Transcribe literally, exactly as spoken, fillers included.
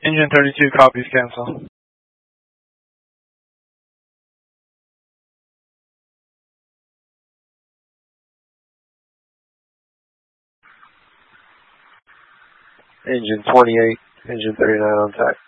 Engine thirty-two copies, cancel. Engine twenty-eight, engine thirty-nine on tack.